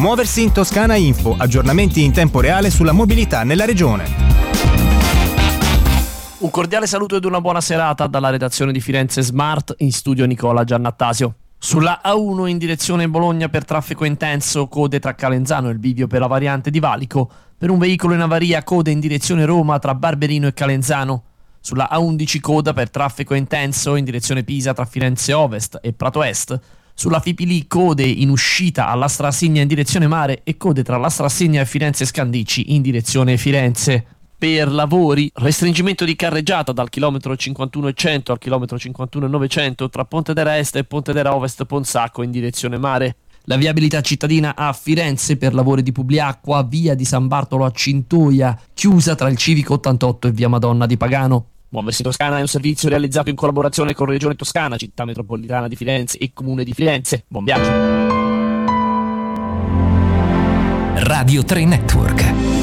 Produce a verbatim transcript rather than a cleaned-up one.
Muoversi in Toscana Info, aggiornamenti in tempo reale sulla mobilità nella regione. Un cordiale saluto ed una buona serata dalla redazione di Firenze Smart, in studio Nicola Giannattasio. Sulla A uno in direzione Bologna per traffico intenso, code tra Calenzano e il bivio per la variante di Valico. Per un veicolo in avaria, code in direzione Roma tra Barberino e Calenzano. Sulla A undici coda per traffico intenso in direzione Pisa tra Firenze Ovest e Prato Est. Sulla Fipili code in uscita alla Strasigna in direzione mare e code tra la Strasigna e Firenze Scandicci in direzione Firenze. Per lavori, restringimento di carreggiata dal chilometro cinquantuno e cento al chilometro cinquantuno e novecento tra Pontedera Est e Pontedera Ovest Ponsacco in direzione mare. La viabilità cittadina a Firenze per lavori di Publiacqua, via di San Bartolo a Cintoia, chiusa tra il Civico ottantotto e via Madonna di Pagano. Muoversi Toscana è un servizio realizzato in collaborazione con Regione Toscana, Città Metropolitana di Firenze e Comune di Firenze. Buon viaggio. Radio tre Network.